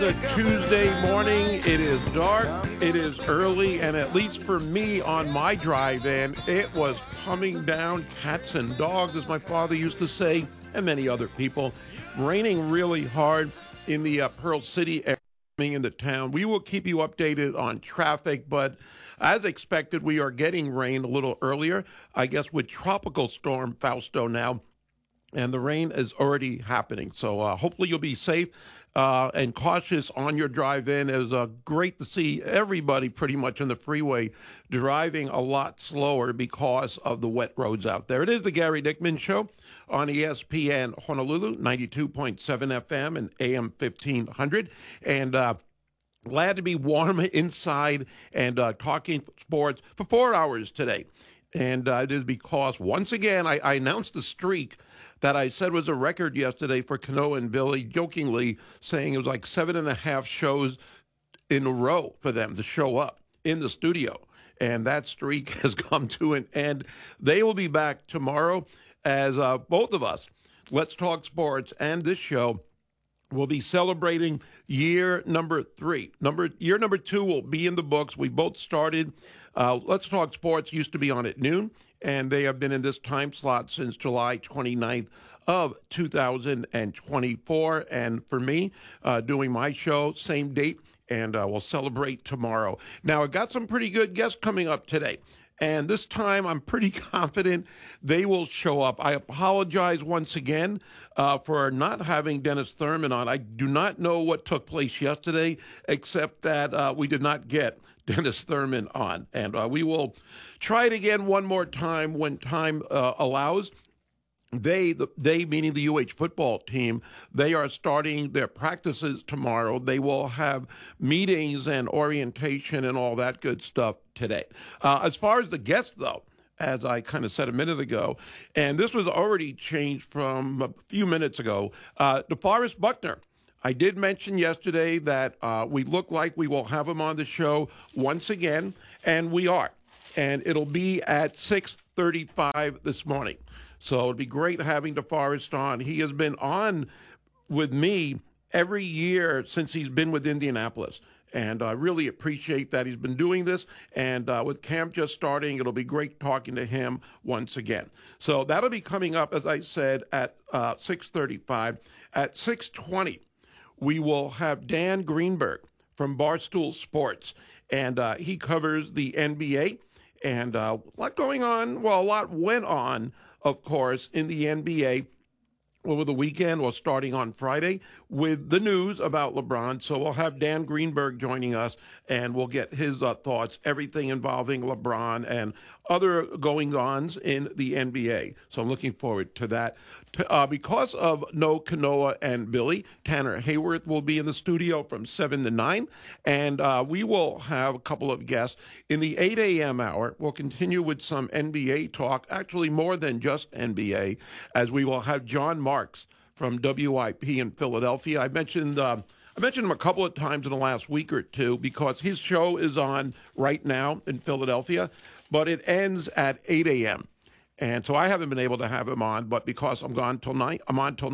A Tuesday morning, it is dark, it is early, and at least for me on my drive-in, it was coming down cats and dogs, as my father used to say, and many other people. Raining really hard in the Pearl City area in the town. We will keep you updated on traffic, but as expected, we are getting rain a little earlier, I guess with Tropical Storm Fausto now. And the rain is already happening. So hopefully you'll be safe and cautious on your drive-in. It was great to see everybody pretty much on the freeway driving a lot slower because of the wet roads out there. It is the Gary Dickman Show on ESPN Honolulu, 92.7 FM and AM 1500. And glad to be warm inside and talking sports for 4 hours today. And it is because, once again, I announced the streak that I said was a record yesterday for Kanoa and Billy, jokingly saying it was like 7.5 shows in a row for them to show up in the studio. And that streak has come to an end. They will be back tomorrow as both of us, Let's Talk Sports and this show, will be celebrating year number 3. Year number 2 will be in the books. We both started. Let's Talk Sports used to be on at noon, and they have been in this time slot since July 29th of 2024. And for me, doing my show, same date, and we'll celebrate tomorrow. Now, I've got some pretty good guests coming up today. And this time, I'm pretty confident they will show up. I apologize once again for not having Dennis Thurman on. I do not know what took place yesterday, except that we did not get Dennis Thurman on. And we will try it again one more time when time allows. They meaning the UH football team, they are starting their practices tomorrow. They will have meetings and orientation and all that good stuff today. As far as the guests, though, as I kind of said a minute ago, and this was already changed from a few minutes ago, DeForest Buckner. I did mention yesterday that we look like we will have him on the show once again, and we are. And it'll be at 6:35 this morning. So it'd be great having DeForest on. He has been on with me every year since he's been with Indianapolis. And I really appreciate that he's been doing this. And with camp just starting, it'll be great talking to him once again. So that'll be coming up, as I said, at 6:35. At 6:20, we will have Dan Greenberg from Barstool Sports. And he covers the NBA. And a lot going on. Well, a lot went on, of course, in the NBA over the weekend, or starting on Friday, with the news about LeBron. So we'll have Dan Greenberg joining us, and we'll get his thoughts, everything involving LeBron and other goings-ons in the NBA. So I'm looking forward to that. Because of no Kanoa and Billy, Tanner Hayworth will be in the studio from 7 to 9, and we will have a couple of guests. In the 8 a.m. hour, we'll continue with some NBA talk, actually more than just NBA, as we will have John Marks from WIP in Philadelphia. I mentioned him a couple of times in the last week or two because his show is on right now in Philadelphia, but it ends at 8 a.m. And so I haven't been able to have him on, but because I'm on till 9,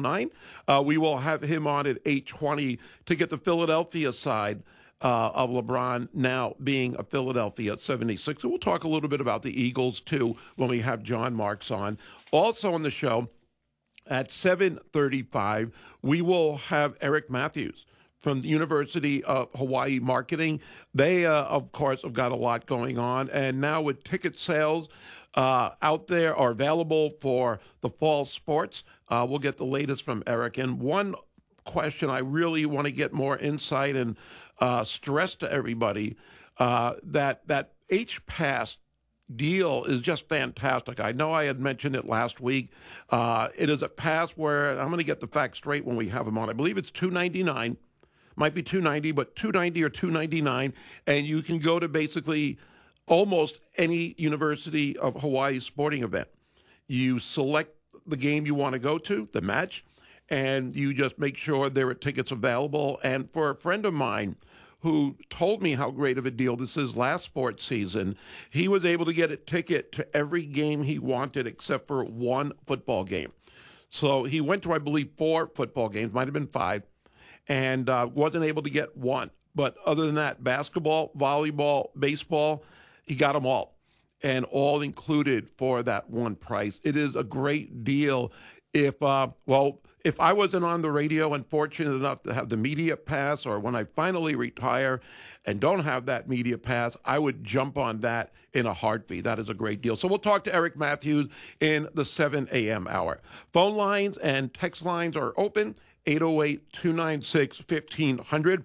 we will have him on at 8:20 to get the Philadelphia side of LeBron now being a Philadelphia 76. So we'll talk a little bit about the Eagles, too, when we have John Marks on. Also on the show, at 7:35, we will have Eric Matthews from the University of Hawaii Marketing. They, of course, have got a lot going on. And now with ticket sales out there are available for the fall sports, we'll get the latest from Eric. And one question I really want to get more insight and stress to everybody, that H-Pass deal is just fantastic. I know I had mentioned it last week. It is a pass where, I'm going to get the facts straight when we have them on. I believe it's $299, might be $290, but $290 or $299, and you can go to basically almost any University of Hawaii sporting event. You select the game you want to go to, the match, and you just make sure there are tickets available. And for a friend of mine who told me how great of a deal this is last sports season, he was able to get a ticket to every game he wanted except for one football game. So he went to, I believe, 4 football games, might have been 5, and wasn't able to get one. But other than that, basketball, volleyball, baseball, he got them all, and all included for that one price. It is a great deal. If I wasn't on the radio and fortunate enough to have the media pass, or when I finally retire and don't have that media pass, I would jump on that in a heartbeat. That is a great deal. So we'll talk to Eric Matthews in the 7 a.m. hour. Phone lines and text lines are open, 808-296-1500.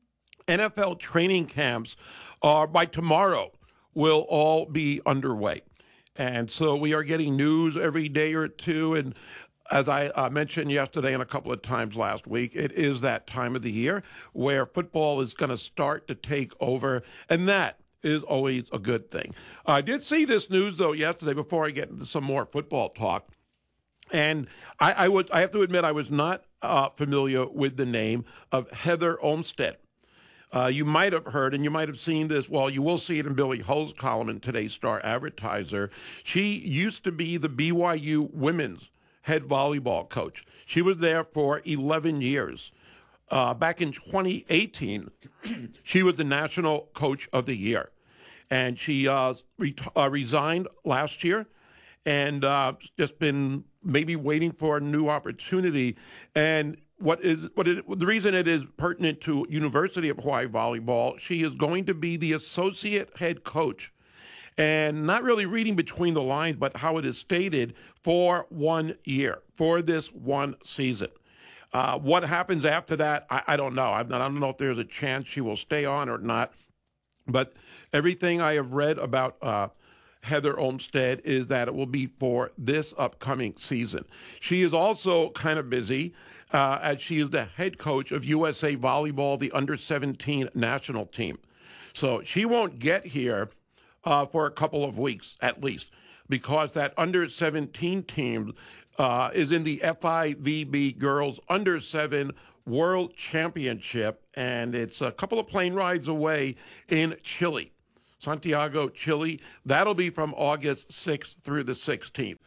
NFL training camps are by tomorrow will all be underway. And so we are getting news every day or two. And as I mentioned yesterday and a couple of times last week, it is that time of the year where football is going to start to take over. And that is always a good thing. I did see this news, though, yesterday before I get into some more football talk. And I have to admit, I was not familiar with the name of Heather Olmstead. You might have heard, and you might have seen this, well, you will see it in Billy Hull's column in today's Star Advertiser. She used to be the BYU women's head volleyball coach. She was there for 11 years. Back in 2018, she was the National Coach of the Year. And she resigned last year and just been maybe waiting for a new opportunity. And the reason it is pertinent to University of Hawaii volleyball, she is going to be the associate head coach, and not really reading between the lines, but how it is stated, for 1 year, for this one season. What happens after that, I don't know. I don't know if there's a chance she will stay on or not, but everything I have read about Heather Olmstead is that it will be for this upcoming season. She is also kind of busy as she is the head coach of USA Volleyball, the under-17 national team. So she won't get here for a couple of weeks at least, because that under-17 team is in the FIVB Girls Under-7 World Championship, and it's a couple of plane rides away in Chile. Santiago, Chile. That'll be from August 6th through the 16th.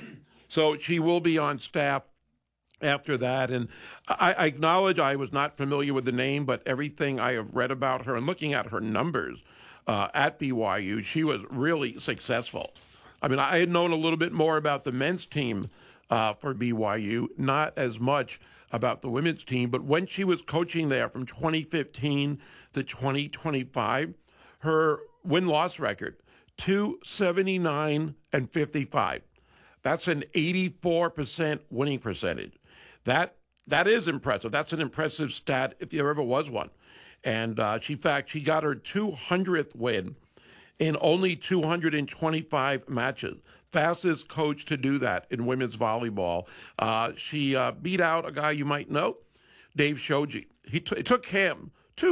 So she will be on staff after that. And I acknowledge I was not familiar with the name, but everything I have read about her and looking at her numbers at BYU, she was really successful. I mean, I had known a little bit more about the men's team for BYU, not as much about the women's team. But when she was coaching there from 2015 to 2025, her win-loss record, 279-55. That's an 84% winning percentage. That is impressive. That's an impressive stat if there ever was one. And she got her 200th win in only 225 matches. Fastest coach to do that in women's volleyball. She beat out a guy you might know, Dave Shoji. It took him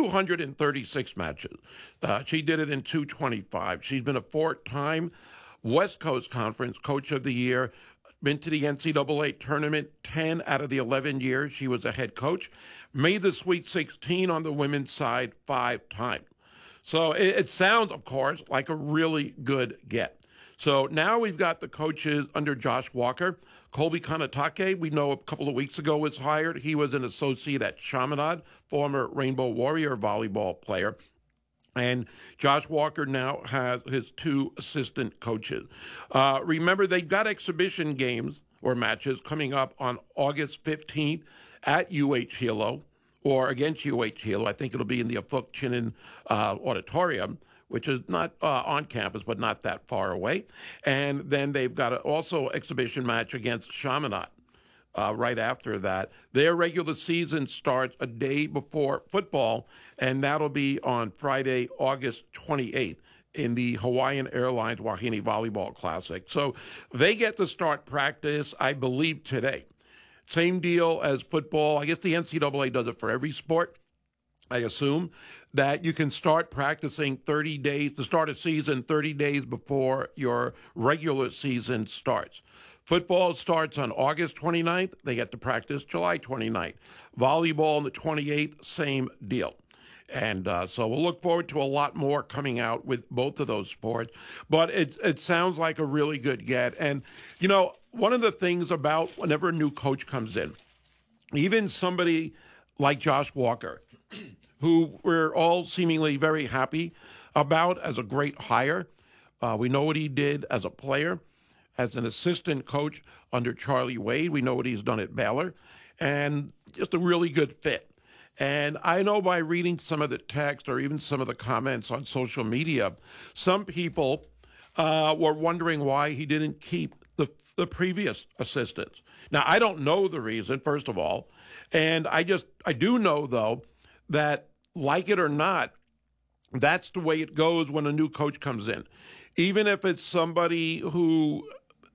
236 matches. She did it in 225. She's been a four-time West Coast Conference Coach of the Year, been to the NCAA tournament 10 out of the 11 years she was a head coach, made the Sweet 16 on the women's side 5 times. So it sounds, of course, like a really good get. So now we've got the coaches under Josh Walker. Colby Kanatake, we know a couple of weeks ago, was hired. He was an associate at Chaminade, former Rainbow Warrior volleyball player. And Josh Walker now has his 2 assistant coaches. Remember, they've got exhibition games or matches coming up on August 15th at UH Hilo or against UH Hilo. I think it'll be in the Afuk Chinen Auditorium, which is not on campus, but not that far away. And then they've got also exhibition match against Chaminade right after that. Their regular season starts a day before football, and that'll be on Friday, August 28th in the Hawaiian Airlines Wahine Volleyball Classic. So they get to start practice, I believe, today. Same deal as football. I guess the NCAA does it for every sport. I assume that you can start practicing 30 days, to start a season 30 days before your regular season starts. Football starts on August 29th. They get to practice July 29th. Volleyball on the 28th, same deal. And so we'll look forward to a lot more coming out with both of those sports. But it sounds like a really good get. And, you know, one of the things about whenever a new coach comes in, even somebody like Josh Walker, who we're all seemingly very happy about as a great hire. We know what he did as a player, as an assistant coach under Charlie Wade. We know what he's done at Baylor, and just a really good fit. And I know by reading some of the text or even some of the comments on social media, some people were wondering why he didn't keep the previous assistants. Now, I don't know the reason, first of all, and I do know, though, that like it or not, that's the way it goes when a new coach comes in. Even if it's somebody who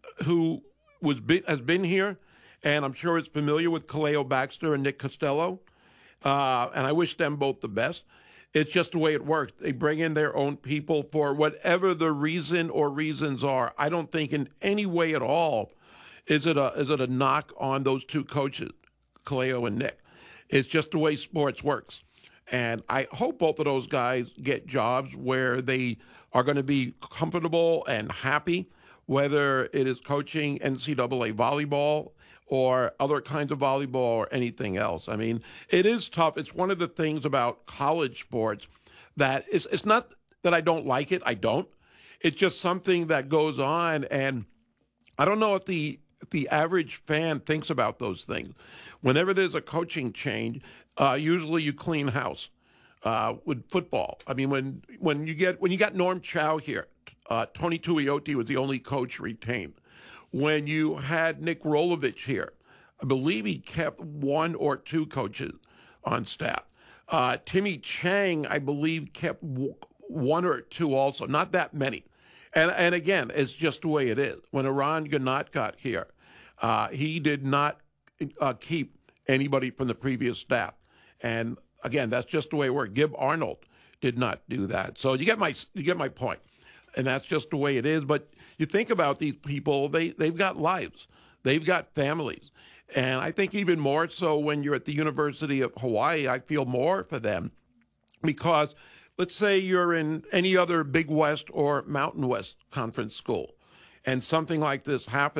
has been here, and I'm sure is familiar with Kaleo Baxter and Nick Costello, and I wish them both the best. It's just the way it works. They bring in their own people for whatever the reason or reasons are. I don't think in any way at all is it a knock on those two coaches, Kaleo and Nick. It's just the way sports works. And I hope both of those guys get jobs where they are going to be comfortable and happy, whether it is coaching NCAA volleyball or other kinds of volleyball or anything else. I mean, it is tough. It's one of the things about college sports that it's not that I don't like it. I don't. It's just something that goes on, and I don't know if the average fan thinks about those things. Whenever there's a coaching change, usually you clean house with football. I mean, when you got Norm Chow here, Tony Tuioti was the only coach retained. When you had Nick Rolovich here, I believe he kept one or two coaches on staff. Timmy Chang, I believe, kept one or two also, not that many. And again, it's just the way it is. When Eran Ganot got here, he did not keep anybody from the previous staff. And again, that's just the way it worked. Gib Arnold did not do that. So you get my point. And that's just the way it is. But you think about these people, they've got lives. They've got families. And I think even more so when you're at the University of Hawaii, I feel more for them because let's say you're in any other Big West or Mountain West conference school and something like this happens.